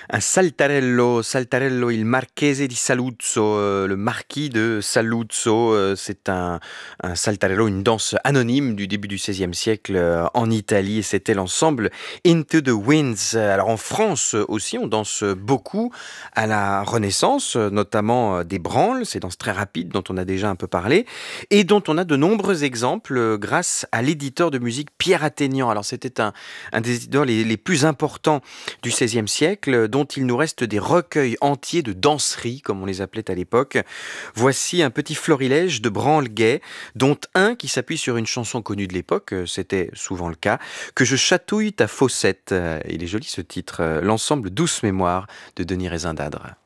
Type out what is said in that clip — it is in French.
Un Saltarello, Saltarello, il Marchese di Saluzzo, le marquis de Saluzzo, c'est un Saltarello, une danse anonyme du début du XVIe siècle en Italie, et c'était l'ensemble Into the Winds. Alors en France aussi, on danse beaucoup à la Renaissance, notamment des branles, ces danses très rapides dont on a déjà un peu parlé, et dont on a de nombreux exemples grâce à l'éditeur de musique Pierre Athénian. Alors c'était un des éditeurs les plus importants du XVIe siècle, dont il nous reste des recueils entiers de danseries, comme on les appelait à l'époque. Voici un petit florilège de branles gaies, dont un qui s'appuie sur une chanson connue de l'époque, c'était souvent le cas, Que je chatouille ta faussette. Il est joli ce titre, l'ensemble Douce Mémoire de Denis Raisindadre.